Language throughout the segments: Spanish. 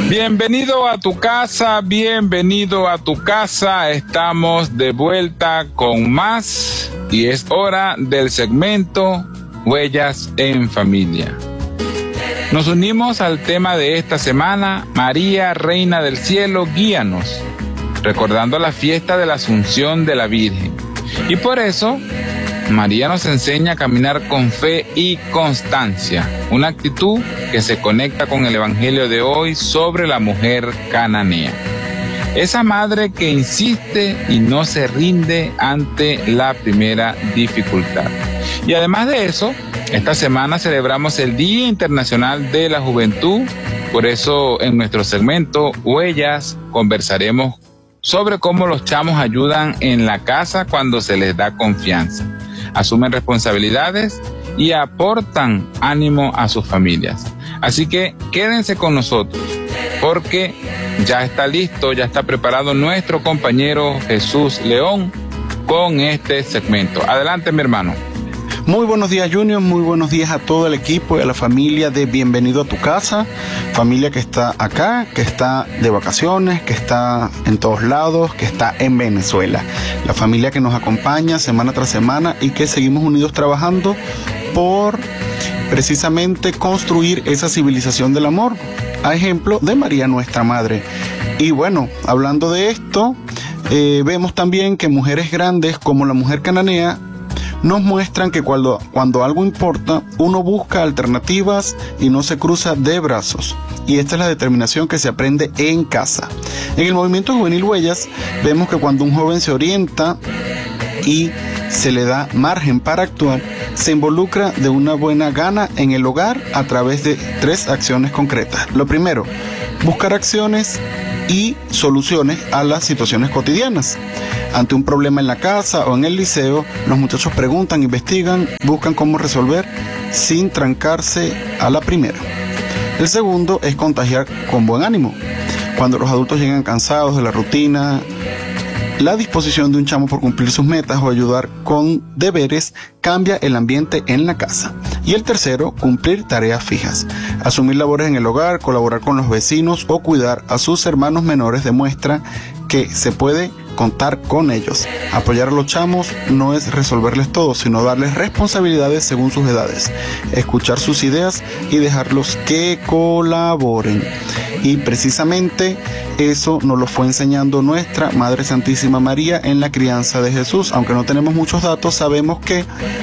Bienvenido a tu casa, bienvenido a tu casa. Estamos de vuelta con más y es hora del segmento Huellas en Familia. Nos unimos al tema de esta semana, María, Reina del Cielo, guíanos, recordando la fiesta de la Asunción de la Virgen. Y por eso, María nos enseña a caminar con fe y constancia, una actitud que se conecta con el Evangelio de hoy sobre la mujer cananea. Esa madre que insiste y no se rinde ante la primera dificultad. Y además de eso, esta semana celebramos el Día Internacional de la Juventud. Por eso, en nuestro segmento Huellas, conversaremos sobre cómo los chamos ayudan en la casa cuando se les da confianza, asumen responsabilidades y aportan ánimo a sus familias. Así que quédense con nosotros, porque ya está listo, ya está preparado nuestro compañero Jesús León con este segmento. Adelante, mi hermano. Muy buenos días, Junior, muy buenos días a todo el equipo y a la familia de Bienvenido a tu Casa, familia que está acá, que está de vacaciones, que está en todos lados, que está en Venezuela, la familia que nos acompaña semana tras semana y que seguimos unidos trabajando por precisamente construir esa civilización del amor, a ejemplo de María nuestra Madre. Y bueno, hablando de esto, vemos también que mujeres grandes como la mujer cananea nos muestran que cuando algo importa, uno busca alternativas y no se cruza de brazos. Y esta es la determinación que se aprende en casa. En el movimiento juvenil Huellas, vemos que cuando un joven se orienta y se le da margen para actuar, se involucra de una buena gana en el hogar a través de 3 acciones concretas. Lo primero, buscar acciones y soluciones a las situaciones cotidianas. Ante un problema en la casa o en el liceo, los muchachos preguntan, investigan, buscan cómo resolver sin trancarse a la primera. El segundo es contagiar con buen ánimo. Cuando los adultos llegan cansados de la rutina, la disposición de un chamo por cumplir sus metas o ayudar con deberes cambia el ambiente en la casa. Y el tercero, cumplir tareas fijas. Asumir labores en el hogar, colaborar con los vecinos o cuidar a sus hermanos menores demuestra que se puede contar con ellos. Apoyar a los chamos no es resolverles todo, sino darles responsabilidades según sus edades, escuchar sus ideas y dejarlos que colaboren. Y precisamente eso nos lo fue enseñando nuestra Madre Santísima María en la crianza de Jesús. Aunque no tenemos muchos datos, sabemos que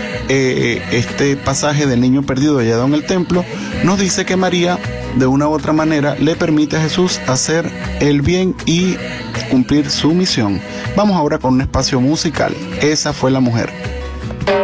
este pasaje del niño perdido hallado en el templo nos dice que María, de una u otra manera, le permite a Jesús hacer el bien y cumplir su misión. Vamos ahora con un espacio musical. Esa fue la mujer.